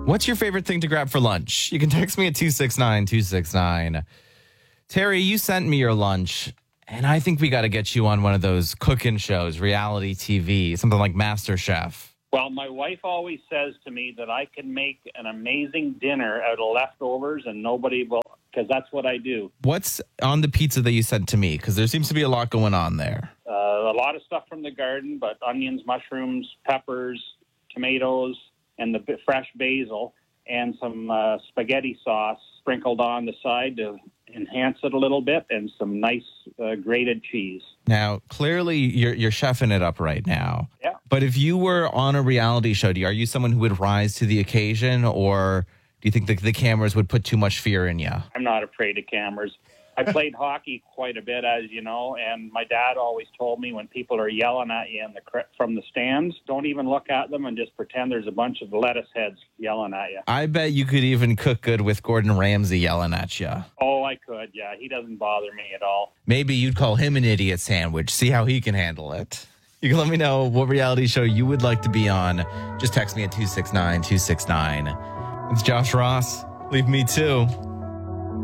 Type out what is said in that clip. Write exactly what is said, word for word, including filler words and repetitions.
What's your favorite thing to grab for lunch? You can text me at two six nine two six nine. Terry, you sent me your lunch, and I think we got to get you on one of those cooking shows, reality T V, something like MasterChef. Well, my wife always says to me that I can make an amazing dinner out of leftovers and nobody will, because that's what I do. What's on the pizza that you sent to me? Because there seems to be a lot going on there. Uh, a lot of stuff from the garden, but onions, mushrooms, peppers, tomatoes, and the b- fresh basil, and some uh, spaghetti sauce sprinkled on the side to enhance it a little bit, and some nice uh, grated cheese. Now, clearly, you're you're chefing it up right now. Yeah. But if you were on a reality show, do you, are you someone who would rise to the occasion, or do you think the, the cameras would put too much fear in you? I'm not afraid of cameras. I played hockey quite a bit, as you know, and my dad always told me when people are yelling at you in the from the stands, don't even look at them and just pretend there's a bunch of lettuce heads yelling at you. I bet you could even cook good with Gordon Ramsay yelling at you. Oh, I could, yeah. He doesn't bother me at all. Maybe you'd call him an idiot sandwich, see how he can handle it. You can let me know what reality show you would like to be on. Just text me at two six nine two six nine. It's Josh Ross. Leave me too.